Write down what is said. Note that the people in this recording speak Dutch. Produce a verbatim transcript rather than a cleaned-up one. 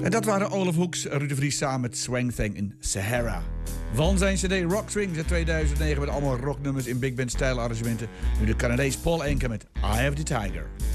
En dat waren Olaf Hoeks, Ruud de Vries samen met Swang Thing in Sahara. Van zijn cd Rock Swings uit tweeduizend negen met allemaal rocknummers in big band stijl arrangementen. Nu de Canadees Paul Anka met Eye of the Tiger.